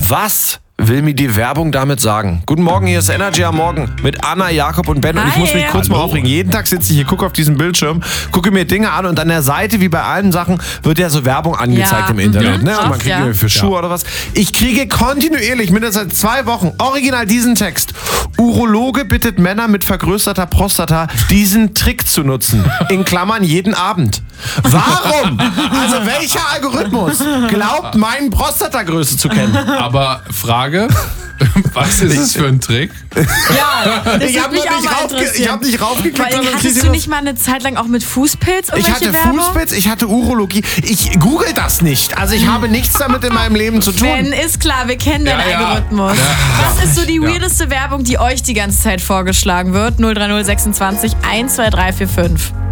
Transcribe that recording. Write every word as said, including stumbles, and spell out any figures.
Was will mir die Werbung damit sagen? Guten Morgen, hier ist Energy am Morgen mit Anna, Jakob und Ben. Und ich Hi. muss mich kurz mal aufregen. Jeden Tag sitze ich hier, gucke auf diesen Bildschirm, gucke mir Dinge an und an der Seite, wie bei allen Sachen, wird ja so Werbung angezeigt Ja. im Internet. Mhm. Ne? Und man Oft, kriegt ja. irgendwie für Schuhe oder was. Ich kriege kontinuierlich, mindestens seit zwei Wochen, original diesen Text. Urologe bittet Männer mit vergrößerter Prostata, diesen Trick zu nutzen. In Klammern jeden Abend. Warum? Also welcher Algorithmus glaubt, meine Prostatagröße zu kennen? Aber Frage, was ist es für ein Trick? Ja, das Ich habe mich auch nicht, mal raufge ich interessieren. hab nicht raufgeklickt. Vor allem, sondern hattest krieg du ich nicht mal eine Zeit lang auch mit Fußpilz Ich irgendwelche hatte Werbung? Fußpilz, ich hatte Urologie. Ich google das nicht. Also ich habe nichts damit in meinem Leben zu tun. Ben, ist klar, wir kennen Ja, den ja. Algorithmus. Ja, Was ist so die weirdeste Werbung, die euch die ganze Zeit vorgeschlagen wird? null drei null sechsundzwanzig eins zwei drei vier fünf.